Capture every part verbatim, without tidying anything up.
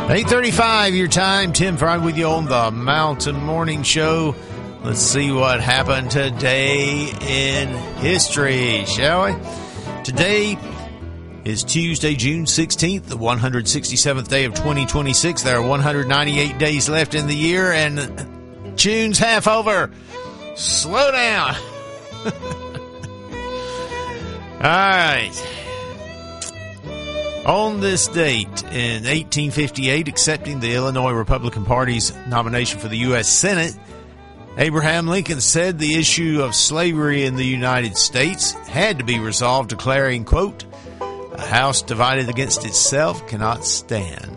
eight thirty-five your time. Tim Fry with you on the Mountain Morning Show. Let's see what happened today in history, shall we? Today is Tuesday, June sixteenth, the one hundred sixty-seventh day of twenty twenty-six. There are one hundred ninety-eight days left in the year, and June's half over. Slow down. All right. On this date, in eighteen fifty-eight, accepting the Illinois Republican Party's nomination for the U S Senate, Abraham Lincoln said the issue of slavery in the United States had to be resolved, declaring, quote, "A house divided against itself cannot stand."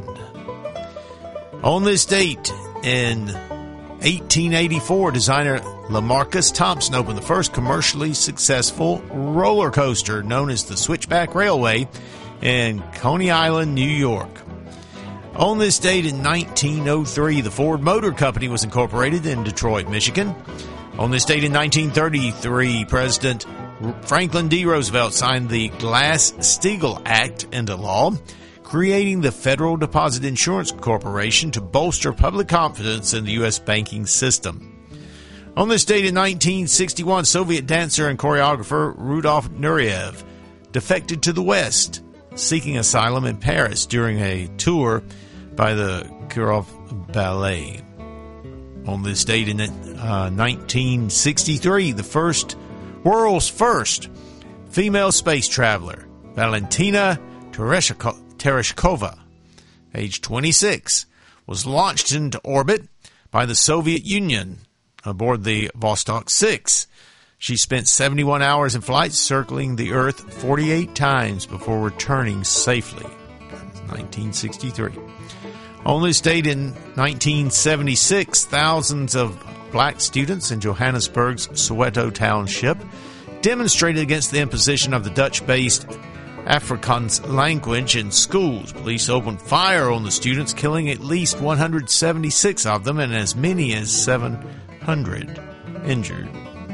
On this date, in eighteen eighty-four, designer LaMarcus Thompson opened the first commercially successful roller coaster known as the Switchback Railway in Coney Island, New York. On this date in nineteen oh three, the Ford Motor Company was incorporated in Detroit, Michigan. On this date in nineteen thirty-three, President Franklin D. Roosevelt signed the Glass-Steagall Act into law, creating the Federal Deposit Insurance Corporation to bolster public confidence in the U S banking system. On this date in nineteen sixty-one, Soviet dancer and choreographer Rudolf Nureyev defected to the West, seeking asylum in Paris during a tour by the Kirov Ballet. On this date in uh, nineteen sixty-three, the first world's first female space traveler, Valentina Tereshko- Tereshkova, age twenty-six, was launched into orbit by the Soviet Union aboard the Vostok six. She spent seventy-one hours in flight, circling the Earth forty-eight times before returning safely. That was nineteen sixty-three. On this date in nineteen seventy-six, thousands of black students in Johannesburg's Soweto Township demonstrated against the imposition of the Dutch-based Afrikaans language in schools. Police opened fire on the students, killing at least one hundred seventy-six of them and as many as seven hundred injured.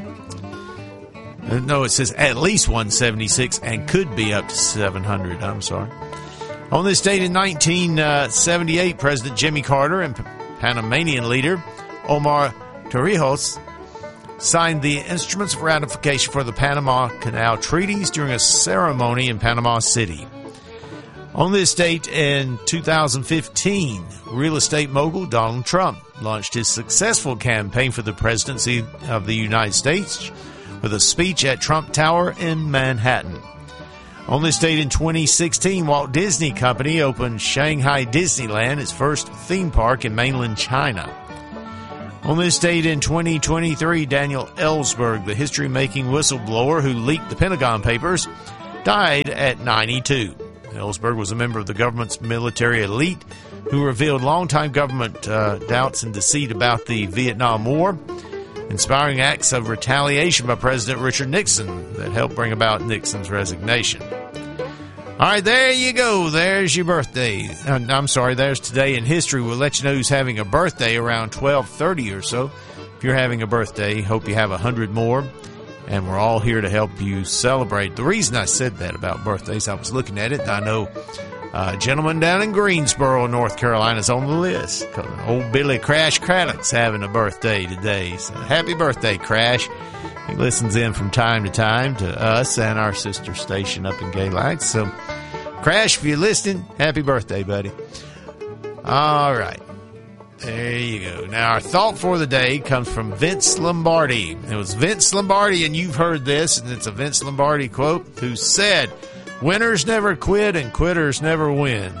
No, it says at least one hundred seventy-six and could be up to seven hundred. I'm sorry. On this date in nineteen seventy-eight, President Jimmy Carter and Panamanian leader Omar Torrijos signed the instruments of ratification for the Panama Canal Treaties during a ceremony in Panama City. On this date in two thousand fifteen, real estate mogul Donald Trump launched his successful campaign for the presidency of the United States with a speech at Trump Tower in Manhattan. On this date in twenty sixteen, Walt Disney Company opened Shanghai Disneyland, its first theme park in mainland China. On this date in twenty twenty-three, Daniel Ellsberg, the history-making whistleblower who leaked the Pentagon Papers, died at ninety-two. Ellsberg was a member of the government's military elite who revealed longtime government uh, doubts and deceit about the Vietnam War, inspiring acts of retaliation by President Richard Nixon that helped bring about Nixon's resignation. All right, there you go. There's your birthday. Uh, I'm sorry, there's Today in History. We'll let you know who's having a birthday around twelve thirty or so. If you're having a birthday, hope you have a hundred more, and we're all here to help you celebrate. The reason I said that about birthdays, I was looking at it, and I know a gentleman down in Greensboro, North Carolina, is on the list. Old Billy Crash Craddock's having a birthday today. So happy birthday, Crash. He listens in from time to time to us and our sister station up in Galax. So, Crash, if you're listening, happy birthday, buddy. All right. There you go. Now, our thought for the day comes from Vince Lombardi. It was Vince Lombardi, and you've heard this, and it's a Vince Lombardi quote, who said, "Winners never quit and quitters never win."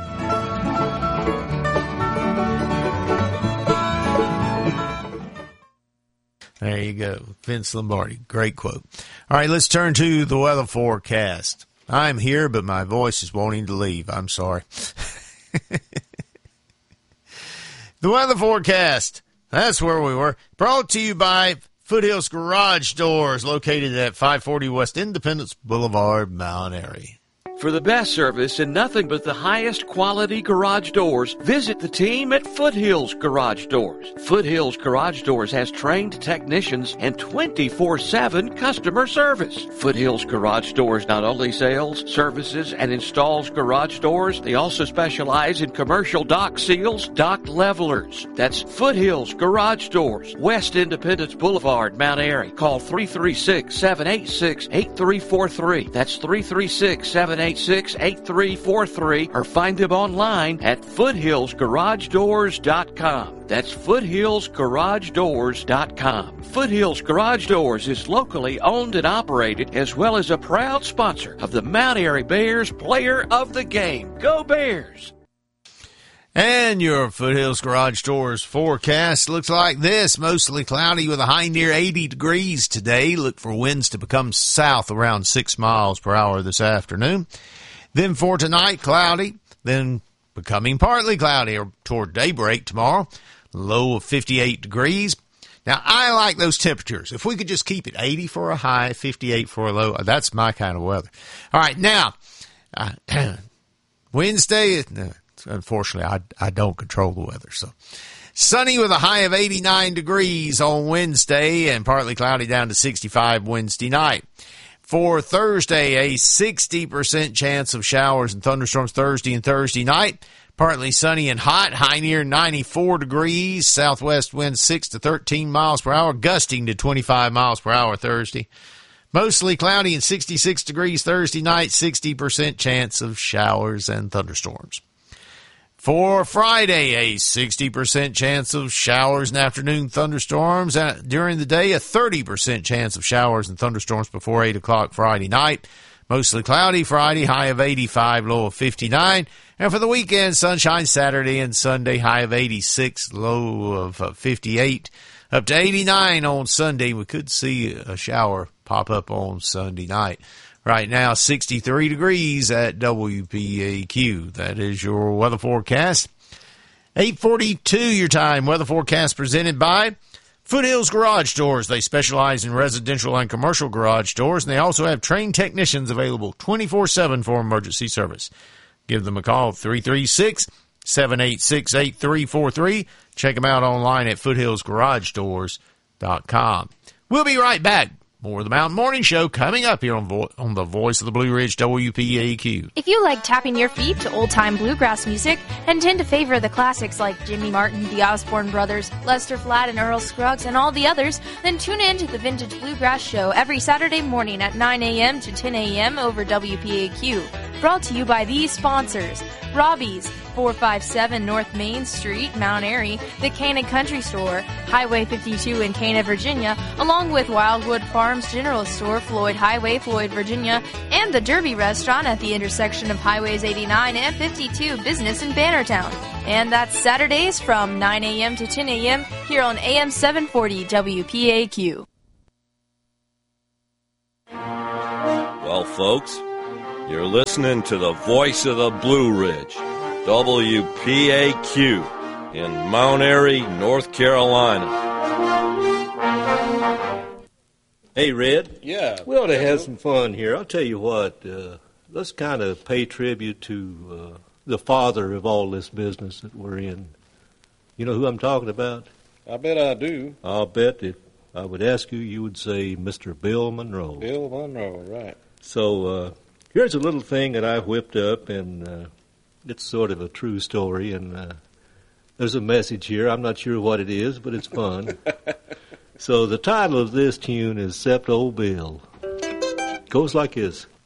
There you go. Vince Lombardi. Great quote. All right, let's turn to the weather forecast. I'm here, but my voice is wanting to leave. I'm sorry. The weather forecast. That's where we were. Brought to you by Foothills Garage Doors, located at five forty West Independence Boulevard, Mount Airy. For the best service and nothing but the highest quality garage doors, visit the team at Foothills Garage Doors. Foothills Garage Doors has trained technicians and twenty-four seven customer service. Foothills Garage Doors not only sells, services, and installs garage doors, they also specialize in commercial dock seals, dock levelers. That's Foothills Garage Doors, West Independence Boulevard, Mount Airy. Call three three six, seven eight six, eight three four three. That's three three six, seven eight six, eight three four three, or find them online at foothills garage doors dot com. That's foothills garage doors dot com. Foothills Garage Doors is locally owned and operated, as well as a proud sponsor of the Mount Airy Bears Player of the Game. Go Bears! And your Foothills Garage Doors forecast looks like this. Mostly cloudy with a high near eighty degrees today. Look for winds to become south around six miles per hour this afternoon. Then for tonight, cloudy, then becoming partly cloudy toward daybreak tomorrow. Low of fifty-eight degrees. Now, I like those temperatures. If we could just keep it eighty for a high, fifty-eight for a low, that's my kind of weather. All right, now, uh, Wednesday, uh, unfortunately, I, I don't control the weather. So sunny with a high of eighty-nine degrees on Wednesday and partly cloudy down to sixty-five Wednesday night. For Thursday, a sixty percent chance of showers and thunderstorms Thursday and Thursday night. Partly sunny and hot, high near ninety-four degrees. Southwest winds six to thirteen miles per hour, gusting to twenty-five miles per hour Thursday. Mostly cloudy and sixty-six degrees Thursday night, sixty percent chance of showers and thunderstorms. For Friday, a sixty percent chance of showers and afternoon thunderstorms. And during the day, a thirty percent chance of showers and thunderstorms before eight o'clock Friday night. Mostly cloudy Friday, high of eighty-five, low of fifty-nine. And for the weekend, sunshine Saturday and Sunday, high of eighty-six, low of fifty-eight. Up to eighty-nine on Sunday. We could see a shower pop up on Sunday night. Right now, sixty-three degrees at W P A Q. That is your weather forecast. eight forty-two your time. Weather forecast presented by Foothills Garage Doors. They specialize in residential and commercial garage doors, and they also have trained technicians available twenty-four seven for emergency service. Give them a call, three three six, seven eight six, eight three four three. Check them out online at foothills garage doors dot com. We'll be right back. More of the Mountain Morning Show coming up here on, Vo- on the Voice of the Blue Ridge, W P A Q. If you like tapping your feet to old-time bluegrass music and tend to favor the classics like Jimmy Martin, the Osborne Brothers, Lester Flatt, and Earl Scruggs, and all the others, then tune in to the Vintage Bluegrass Show every Saturday morning at nine a.m. to ten a.m. over W P A Q. Brought to you by these sponsors: Robbie's, four fifty-seven North Main Street, Mount Airy, the Cana Country Store, Highway fifty-two in Cana, Virginia, along with Wildwood Farms General Store, Floyd Highway, Floyd, Virginia, and the Derby Restaurant at the intersection of Highways eighty-nine and fifty-two Business in Bannertown. And that's Saturdays from nine a.m. to ten a.m. here on A M seven forty W P A Q. Well, folks, you're listening to the Voice of the Blue Ridge, W P A Q, in Mount Airy, North Carolina. Hey, Red. Yeah. We ought to have some fun here. I'll tell you what, uh, let's kind of pay tribute to uh, the father of all this business that we're in. You know who I'm talking about? I bet I do. I'll bet if I would ask you, you would say Mister Bill Monroe. Bill Monroe, right. So uh, here's a little thing that I whipped up, and uh, it's sort of a true story, and uh, there's a message here. I'm not sure what it is, but it's fun. So the title of this tune is Sept Old Bill. Goes like this.